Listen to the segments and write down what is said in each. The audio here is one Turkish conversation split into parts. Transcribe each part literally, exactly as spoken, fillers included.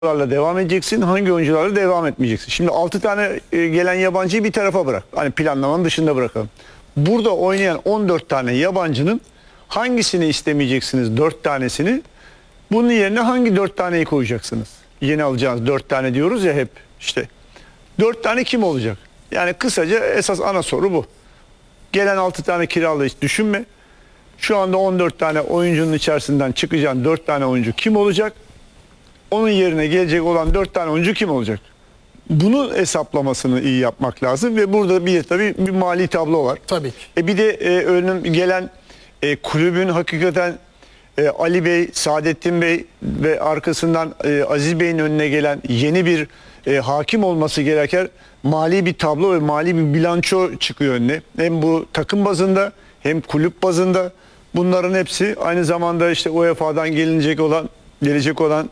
oyuncularla devam edeceksin, hangi oyuncularla devam etmeyeceksin. Şimdi altı tane e, gelen yabancıyı bir tarafa bırak. Hani planlamanın dışında bırakalım. Burada oynayan on dört tane yabancının hangisini istemeyeceksiniz? dört tanesini. Bunun yerine hangi dört taneyi koyacaksınız? Yeni alacağınız dört tane diyoruz ya hep işte. dört tane kim olacak? Yani kısaca esas ana soru bu. Gelen altı tane kiralı hiç düşünme. Şu anda on dört tane oyuncunun içerisinden çıkacağın dört tane oyuncu kim olacak? Onun yerine gelecek olan dört tane oyuncu kim olacak? Bunun hesaplamasını iyi yapmak lazım ve burada bir de tabii bir mali tablo var. Tabii ki. E bir de e, önüm gelen e, kulübün hakikaten e, Ali Bey, Saadettin Bey ve arkasından e, Aziz Bey'in önüne gelen yeni bir e, hakim olması gereken mali bir tablo ve mali bir bilanço çıkıyor önüne. Hem bu takım bazında hem kulüp bazında bunların hepsi aynı zamanda işte U E F A'dan gelecek olan gelecek olan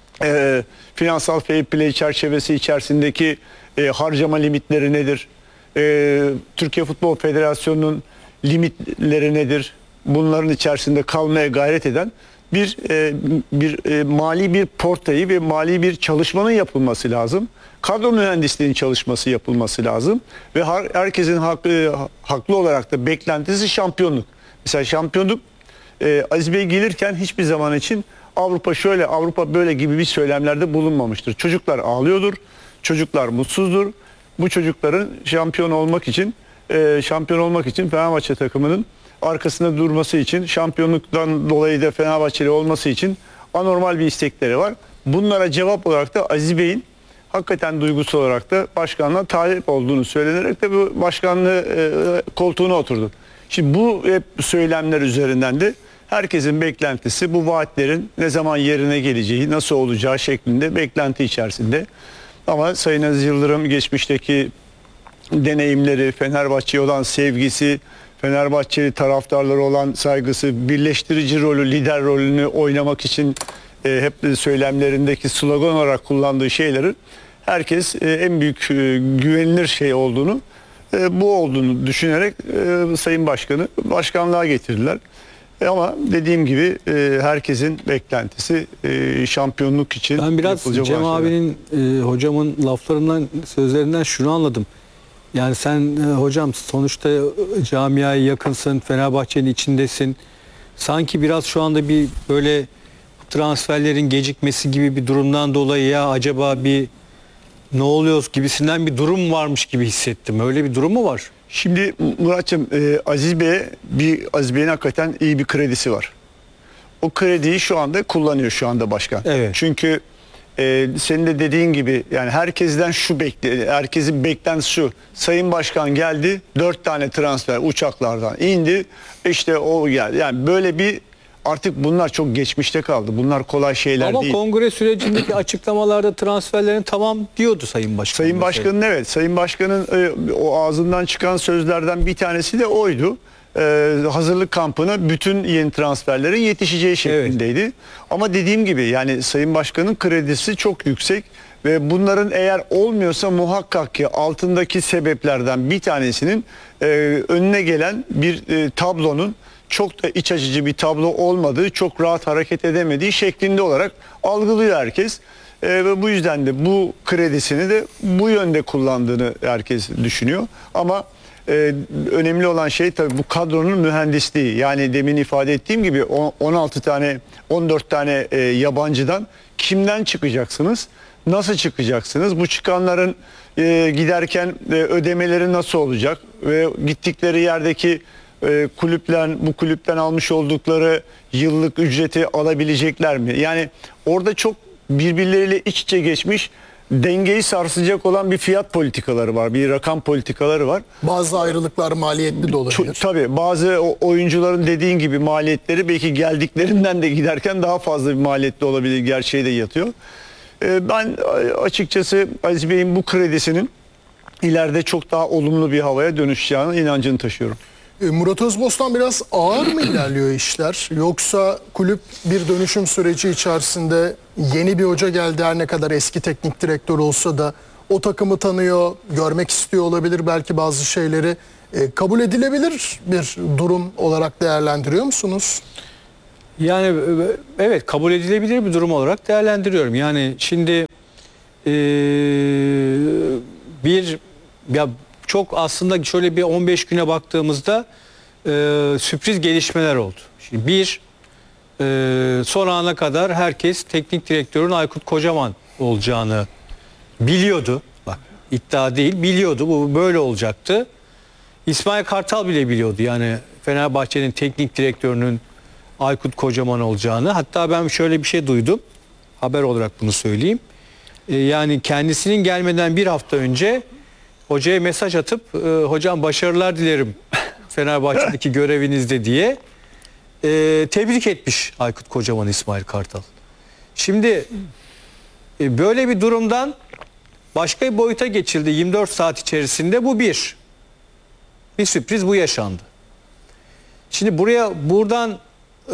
E, finansal fair play çerçevesi içerisindeki e, harcama limitleri nedir? E, Türkiye Futbol Federasyonu'nun limitleri nedir? Bunların içerisinde kalmaya gayret eden bir e, bir e, mali bir portayı ve mali bir çalışmanın yapılması lazım. Kadro mühendisliğinin çalışması yapılması lazım ve her, herkesin haklı, haklı olarak da beklentisi şampiyonluk. Mesela şampiyonluk e, Aziz Bey gelirken hiçbir zaman için Avrupa şöyle, Avrupa böyle gibi bir söylemlerde bulunmamıştır. Çocuklar ağlıyordur, çocuklar mutsuzdur. Bu çocukların şampiyon olmak için, e, şampiyon olmak için Fenerbahçe takımının arkasında durması için, şampiyonluktan dolayı da Fenerbahçeli olması için anormal bir istekleri var. Bunlara cevap olarak da Aziz Bey'in hakikaten duygusal olarak da başkanlığa talip olduğunu söylenerek de bu başkanlığı e, koltuğuna oturdu. Şimdi bu hep söylemler üzerinden de herkesin beklentisi bu vaatlerin ne zaman yerine geleceği, nasıl olacağı şeklinde beklenti içerisinde. Ama Sayın Aziz Yıldırım geçmişteki deneyimleri, Fenerbahçe'ye olan sevgisi, Fenerbahçeli taraftarları olan saygısı, birleştirici rolü, lider rolünü oynamak için e, hep söylemlerindeki slogan olarak kullandığı şeylerin herkes e, en büyük e, güvenilir şey olduğunu, e, bu olduğunu düşünerek e, Sayın Başkanı başkanlığa getirdiler. Ama dediğim gibi e, herkesin beklentisi e, şampiyonluk için. Ben biraz Cem abinin, e, hocamın laflarından, sözlerinden şunu anladım. Yani sen e, hocam sonuçta camiaya yakınsın, Fenerbahçe'nin içindesin. Sanki biraz şu anda bir böyle transferlerin gecikmesi gibi bir durumdan dolayı ya acaba bir ne oluyor gibisinden bir durum varmış gibi hissettim. Öyle bir durum mu var? Şimdi Murat'cığım e, Aziz Bey'e bir Aziz Bey'in hakikaten iyi bir kredisi var. O krediyi şu anda kullanıyor şu anda başkan. Evet. Çünkü e, senin de dediğin gibi yani herkesten şu bekle, herkesin beklentisi şu. Sayın Başkan geldi, dört tane transfer uçaklardan indi. İşte o geldi. Yani böyle bir artık bunlar çok geçmişte kaldı. Bunlar kolay şeyler Ama değil. Ama kongre sürecindeki açıklamalarda transferlerin tamam diyordu Sayın Başkan. Sayın Başkan'ın evet. Sayın Başkan'ın e, o ağzından çıkan sözlerden bir tanesi de oydu. E, hazırlık kampına bütün yeni transferlerin yetişeceği şeklindeydi. Evet. Ama dediğim gibi yani Sayın Başkan'ın kredisi çok yüksek ve bunların eğer olmuyorsa muhakkak ki altındaki sebeplerden bir tanesinin e, önüne gelen bir e, tablonun çok da iç açıcı bir tablo olmadığı, çok rahat hareket edemediği şeklinde olarak algılıyor herkes. E, ve bu yüzden de bu kredisini de bu yönde kullandığını herkes düşünüyor. Ama e, önemli olan şey tabii bu kadronun mühendisliği. Yani demin ifade ettiğim gibi on altı tane, on dört tane e, yabancıdan kimden çıkacaksınız? Nasıl çıkacaksınız? Bu çıkanların e, giderken e, ödemeleri nasıl olacak? Ve gittikleri yerdeki E, kulüpten bu kulüpten almış oldukları yıllık ücreti alabilecekler mi? Yani orada çok birbirleriyle iç içe geçmiş, dengeyi sarsacak olan bir fiyat politikaları var, bir rakam politikaları var. Bazı ayrılıklar maliyetli de olabilir. Tabii bazı oyuncuların dediğin gibi maliyetleri belki geldiklerinden de giderken daha fazla bir maliyetli olabilir gerçeği de yatıyor. E, ben açıkçası Aziz Bey'in bu kredisinin ileride çok daha olumlu bir havaya dönüşeceğine inancını taşıyorum. Murat Özbostan biraz ağır mı ilerliyor işler? Yoksa kulüp bir dönüşüm süreci içerisinde yeni bir hoca geldi her ne kadar eski teknik direktör olsa da o takımı tanıyor, görmek istiyor olabilir belki bazı şeyleri. E, kabul edilebilir bir durum olarak değerlendiriyor musunuz? Yani evet, kabul edilebilir bir durum olarak değerlendiriyorum. Yani şimdi eee, bir ya çok aslında şöyle bir on beş güne baktığımızda eee, sürpriz gelişmeler oldu. Şimdi bir eee, son ana kadar herkes teknik direktörün Aykut Kocaman olacağını biliyordu. Bak, iddia değil, biliyordu, bu böyle olacaktı. İsmail Kartal bile biliyordu yani Fenerbahçe'nin teknik direktörünün Aykut Kocaman olacağını. Hatta ben şöyle bir şey duydum. Haber olarak bunu söyleyeyim. Ee, yani kendisinin gelmeden bir hafta önce hocaya mesaj atıp e, hocam başarılar dilerim Fenerbahçe'deki görevinizde diye e, tebrik etmiş Aykut Kocaman İsmail Kartal. Şimdi e, böyle bir durumdan başka bir boyuta geçildi yirmi dört saat içerisinde. Bu bir. Bir sürpriz bu yaşandı. Şimdi buraya buradan e,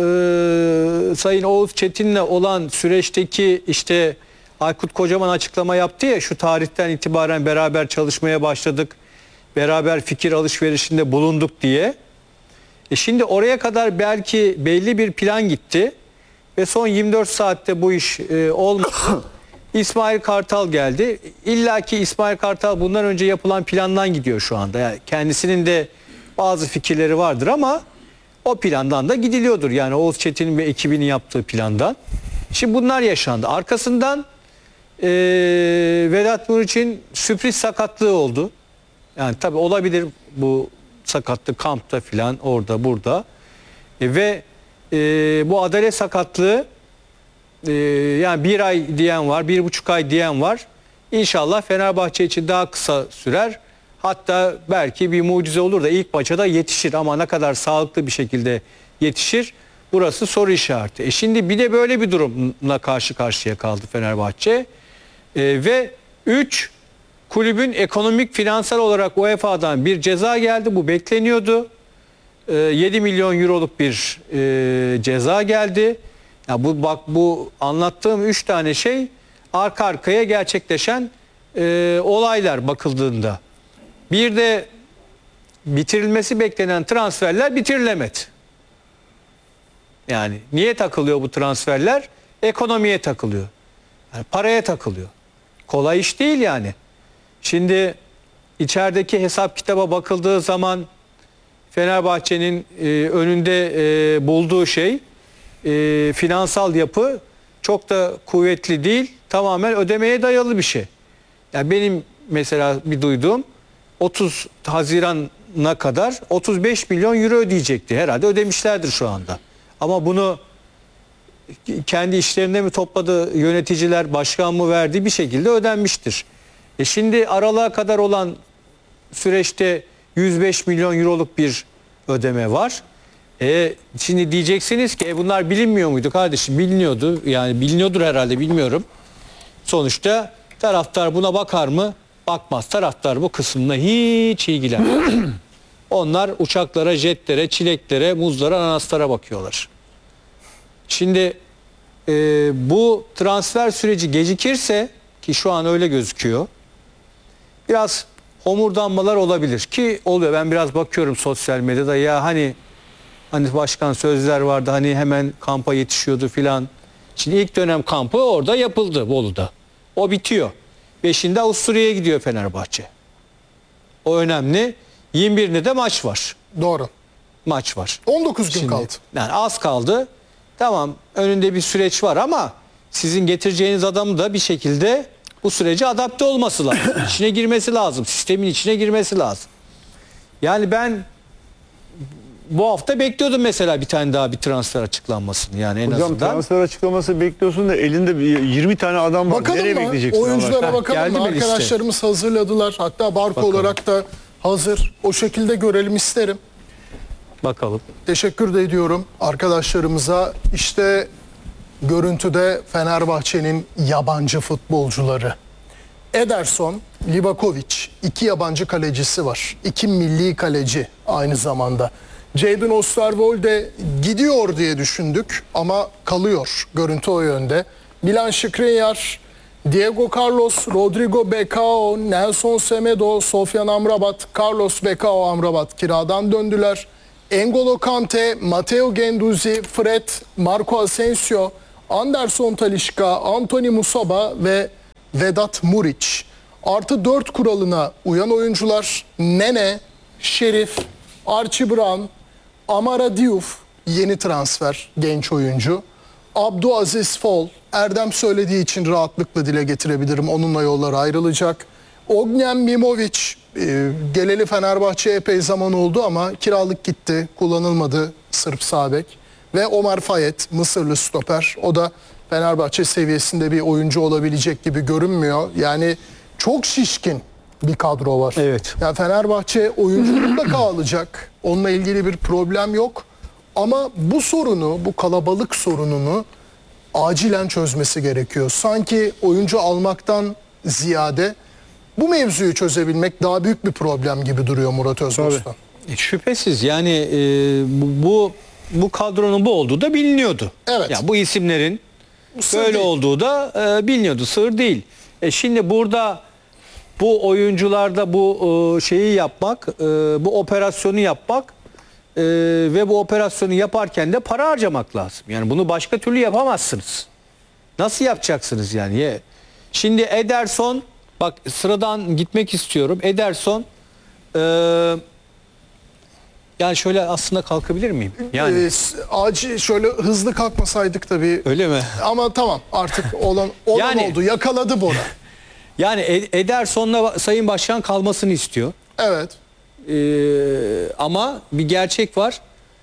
Sayın Oğuz Çetin'le olan süreçteki işte Aykut Kocaman açıklama yaptı ya, şu tarihten itibaren beraber çalışmaya başladık, beraber fikir alışverişinde bulunduk diye. E şimdi oraya kadar belki belli bir plan gitti ve son yirmi dört saatte bu iş e, olmadı. İsmail Kartal geldi. İlla ki İsmail Kartal bundan önce yapılan plandan gidiyor şu anda. Yani kendisinin de bazı fikirleri vardır ama o plandan da gidiliyordur. Yani Oğuz Çetin'in ve ekibinin yaptığı plandan. Şimdi bunlar yaşandı. Arkasından e, Vedat Muriç'in sürpriz sakatlığı oldu. Yani tabii olabilir bu sakatlık kampta filan, orada burada. E, ve e, bu adalet sakatlığı e, yani bir ay diyen var, bir buçuk ay diyen var. İnşallah Fenerbahçe için daha kısa sürer. Hatta belki bir mucize olur da ilk maça da yetişir, ama ne kadar sağlıklı bir şekilde yetişir, burası soru işareti. E şimdi bir de böyle bir durumla karşı karşıya kaldı Fenerbahçe. E, ve üç, kulübün ekonomik finansal olarak U E F A'dan bir ceza geldi. Bu bekleniyordu. E, yedi milyon euroluk bir e, ceza geldi. Ya bu bak, bu anlattığım üç tane şey arka arkaya gerçekleşen e, olaylar bakıldığında. Bir de bitirilmesi beklenen transferler bitirilemedi. Yani niye takılıyor bu transferler? Ekonomiye takılıyor. Yani paraya takılıyor. Kolay iş değil yani. Şimdi içerideki hesap kitaba bakıldığı zaman Fenerbahçe'nin e, önünde e, bulduğu şey, e, finansal yapı çok da kuvvetli değil. Tamamen ödemeye dayalı bir şey. Yani benim mesela bir duyduğum, otuz Haziran'a kadar otuz beş milyon euro ödeyecekti. Herhalde ödemişlerdir şu anda. Ama bunu kendi işlerinde mi topladı yöneticiler, başkan mı verdi, bir şekilde ödenmiştir. E şimdi aralığa kadar olan süreçte yüz beş milyon euroluk bir ödeme var. E şimdi diyeceksiniz ki e bunlar bilinmiyor muydu kardeşim? Biliniyordu. Yani biliniyordur herhalde, bilmiyorum. Sonuçta taraftar buna bakar mı? Bakmaz. Taraftar bu kısmına hiç ilgilenmiyor. Onlar uçaklara, jetlere, çileklere, muzlara, ananaslara bakıyorlar. Şimdi e, bu transfer süreci gecikirse, ki şu an öyle gözüküyor, biraz homurdanmalar olabilir ki oluyor. Ben biraz bakıyorum sosyal medyada, ya hani hani başkan sözler vardı, hani hemen kampa yetişiyordu filan. Şimdi ilk dönem kampı orada yapıldı, Bolu'da. O bitiyor. Beşinde Avusturya'ya gidiyor Fenerbahçe. O önemli. yirmi birinde de maç var. Doğru. Maç var. on dokuz gün Şimdi, kaldı. yani az kaldı. Tamam, önünde bir süreç var ama sizin getireceğiniz adamı da bir şekilde bu sürece adapte olması lazım. İçine girmesi lazım. Sistemin içine girmesi lazım. Yani ben bu hafta bekliyordum mesela bir tane daha bir transfer açıklanmasını, yani en Hocam azından. transfer açıklaması bekliyorsun da elinde bir yirmi tane adam var. Bakalım Nereye mı? bekleyeceksin? Allah Oyunculara aşkına? bakalım Geldi mı? mi liste? Arkadaşlarımız hazırladılar. Hatta barko Bakalım. olarak da hazır. O şekilde görelim isterim. Bakalım. Teşekkür de ediyorum arkadaşlarımıza. İşte görüntüde Fenerbahçe'nin yabancı futbolcuları. Ederson, Livakovic, iki yabancı kalecisi var. İki milli kaleci aynı zamanda. Jadon Osterwolde gidiyor diye düşündük ama kalıyor. Görüntü o yönde. Milan Skriniar, Diego Carlos, Rodrigo Becao, Nelson Semedo, Sofyan Amrabat, Carlos Becao Amrabat kiradan döndüler. N'Golo Kante, Matteo Guendouzi, Fred, Marco Asensio, Anderson Talisca, Anthony Musaba ve Vedat Muriç. Artı dört kuralına uyan oyuncular Nene, Şerif, Archie Brown, Amara Diouf yeni transfer genç oyuncu. Abdülaziz Fol, Erdem söylediği için rahatlıkla dile getirebilirim. Onunla yollar ayrılacak. Ognjen Mimovic e, geleli Fenerbahçe epey zaman oldu ama kiralık gitti. Kullanılmadı Sırp sağ bek. Ve Omar Fayet, Mısırlı stoper. O da Fenerbahçe seviyesinde bir oyuncu olabilecek gibi görünmüyor. Yani çok şişkin bir kadro var. Evet. Yani Fenerbahçe oyuncu mutlaka alacak. Onunla ilgili bir problem yok. Ama bu sorunu, bu kalabalık sorununu acilen çözmesi gerekiyor. Sanki oyuncu almaktan ziyade bu mevzuyu çözebilmek daha büyük bir problem gibi duruyor Murat Özbostan. E, şüphesiz yani e, bu, bu bu kadronun bu olduğu da biliniyordu. Evet. Ya bu isimlerin Sır böyle değil. olduğu da e, biliniyordu. Sır değil. E, şimdi burada bu oyuncularda bu e, şeyi yapmak, e, bu operasyonu yapmak e, ve bu operasyonu yaparken de para harcamak lazım. Yani bunu başka türlü yapamazsınız. Nasıl yapacaksınız yani? Ye. Şimdi Ederson, bak sıradan gitmek istiyorum. Ederson e, yani şöyle aslında kalkabilir miyim? Yani Ee, s- acil şöyle hızlı kalkmasaydık tabii. öyle mi? Ama tamam artık olan, olan Yani- oldu. Yakaladı Bora. Yani E- Ederson'la Sayın Başkan kalmasını istiyor. Evet. Ee, ama bir gerçek var.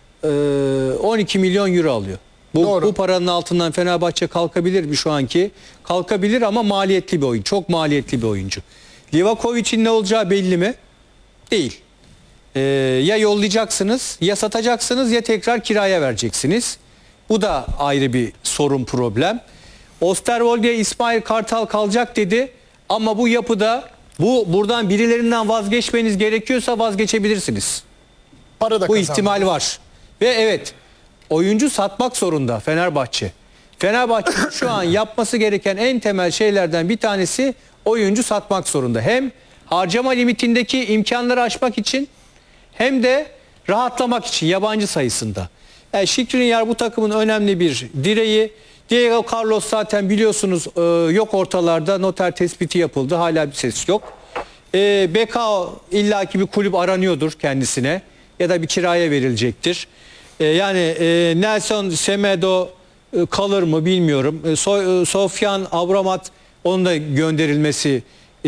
Ee, on iki milyon euro alıyor. Bu, Doğru. bu paranın altından Fenerbahçe kalkabilir mi şu anki? Kalkabilir ama maliyetli bir oyun. Çok maliyetli bir oyuncu. Livakovic'in ne olacağı belli mi? Değil. Ee, ya yollayacaksınız, ya satacaksınız, ya tekrar kiraya vereceksiniz. Bu da ayrı bir sorun, problem. Osterwolde İsmail Kartal kalacak dedi ama bu yapıda bu buradan birilerinden vazgeçmeniz gerekiyorsa vazgeçebilirsiniz. Para da Bu kazandı. ihtimal var. Ve evet, oyuncu satmak zorunda Fenerbahçe. Fenerbahçe şu an yapması gereken en temel şeylerden bir tanesi oyuncu satmak zorunda. Hem harcama limitindeki imkanları aşmak için hem de rahatlamak için yabancı sayısında. Yani Skriniar bu takımın önemli bir direği. Diego Carlos zaten biliyorsunuz e, yok ortalarda, noter tespiti yapıldı. Hala bir ses yok. E, Bekao illaki bir kulüp aranıyordur kendisine ya da bir kiraya verilecektir. E, yani e, Nelson Semedo e, kalır mı bilmiyorum. E, so, e, Sofyan Avramat, onun da gönderilmesi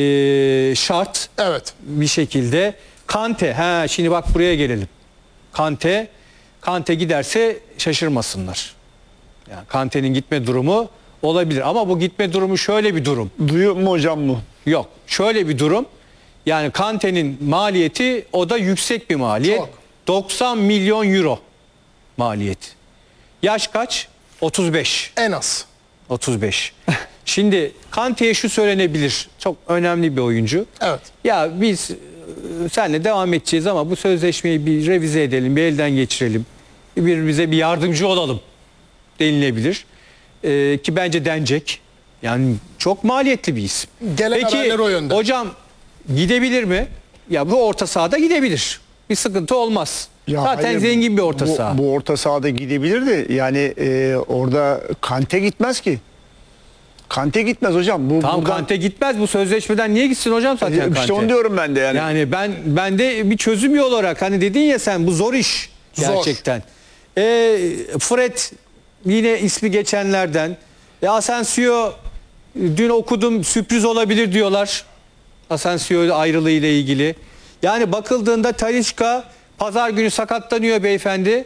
e, şart Evet. bir şekilde. Kante, ha şimdi bak buraya gelelim. Kante, Kante giderse şaşırmasınlar. Yani Kante'nin gitme durumu olabilir ama bu gitme durumu şöyle bir durum. Duyuyor mu hocam bu? Yok, şöyle bir durum. Yani Kante'nin maliyeti, o da yüksek bir maliyet. Çok. doksan milyon euro maliyet. Yaş kaç? otuz beş. En az. otuz beş. Şimdi Kante'ye şu söylenebilir. Çok önemli bir oyuncu. Evet. Ya biz e, seninle devam edeceğiz ama bu sözleşmeyi bir revize edelim, bir elden geçirelim. Birbirimize bir yardımcı olalım denilebilir. Ee, ki bence denecek. Yani çok maliyetli bir isim. Gelen haberler o yönde. Hocam gidebilir mi? Ya bu orta sahada gidebilir. Bir sıkıntı olmaz. Ya Zaten hayır, zengin bir orta bu, saha. Bu orta sahada gidebilir de yani e, orada Kante gitmez ki. Kante gitmez hocam. Bu Tamam, buradan- Kante gitmez. Bu sözleşmeden niye gitsin hocam zaten İşte Kante? onu diyorum ben de yani. Yani ben ben de bir çözüm yolu olarak, hani dedin ya sen, bu zor iş Zor. gerçekten. Ee, Fred yine ismi geçenlerden. E, Asensio dün okudum, sürpriz olabilir diyorlar. Asensio ayrılığı ile ilgili. Yani bakıldığında Talisca pazar günü sakatlanıyor beyefendi.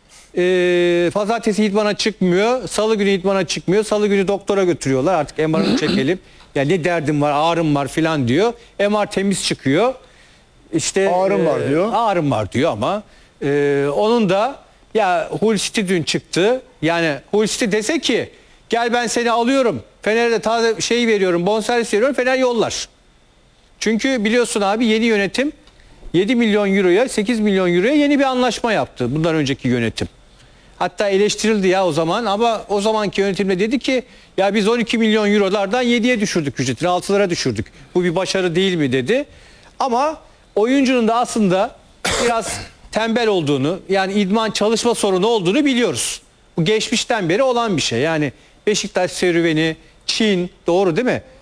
Ee, pazartesi idmana çıkmıyor. Salı günü idmana çıkmıyor. Salı günü doktora götürüyorlar. Artık M R'ını çekelim. Ya ne derdim var, ağrım var filan diyor. M R temiz çıkıyor. İşte Ağrım var diyor. Ağrım var diyor ama e, onun da ya Hull City dün çıktı. Yani Hull City dese ki gel ben seni alıyorum. Fener'e de taze şey veriyorum, bonservis veriyorum. Fener yollar. Çünkü biliyorsun abi, yeni yönetim yedi milyon euroya, sekiz milyon euroya yeni bir anlaşma yaptı bundan önceki yönetim. Hatta eleştirildi ya o zaman, ama o zamanki yönetimde dedi ki ya biz on iki milyon eurolardan yediye düşürdük ücretini, altılara düşürdük. Bu bir başarı değil mi dedi. Ama oyuncunun da aslında biraz tembel olduğunu, yani idman çalışma sorunu olduğunu biliyoruz. Bu geçmişten beri olan bir şey. Yani Beşiktaş serüveni, Çin, doğru değil mi?